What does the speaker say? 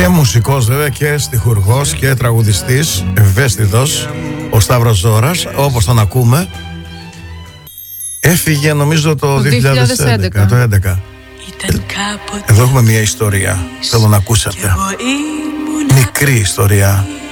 Και μουσικός βέβαια και στιχουργός και τραγουδιστής ευαίσθητος, ο Σταύρος Ζώρας, όπως τον ακούμε. Έφυγε νομίζω το 2011, το 2011. Εδώ έχουμε μια ιστορία, θέλω να ακούσετε. Μικρή ιστορία.